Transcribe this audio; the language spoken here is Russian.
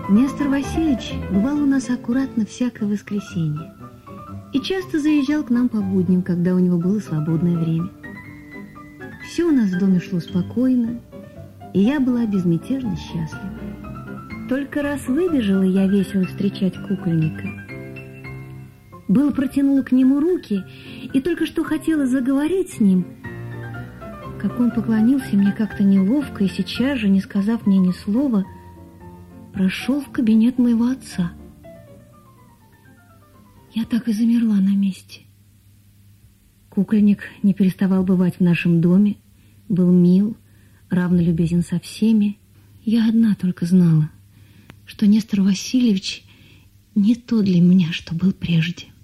Нестор Васильевич бывал у нас аккуратно всякое воскресенье и часто заезжал к нам по будням, когда у него было свободное время. Все у нас в доме шло спокойно, и я была безмятежно счастлива. Только раз выбежала я весело встречать кукольника. Было протянула к нему руки и только что хотела заговорить с ним, как он поклонился мне как-то неловко и сейчас же, не сказав мне ни слова, прошел в кабинет моего отца. Я так и замерла на месте. Кукольник не переставал бывать в нашем доме, был мил, равно любезен со всеми. Я одна только знала, что Нестор Васильевич не то для меня, что был прежде.